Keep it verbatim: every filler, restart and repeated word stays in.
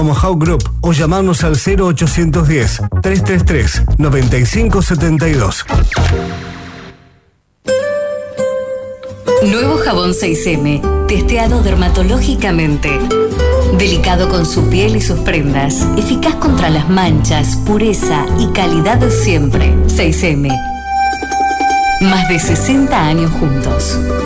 Tomahawk Group o llamarnos al cero ochocientos diez, trescientos treinta y tres, noventa y cinco setenta y dos. Nuevo jabón seis eme, testeado dermatológicamente. Delicado con su piel y sus prendas. Eficaz contra las manchas, pureza y calidad de siempre. seis eme. Más de sesenta años juntos.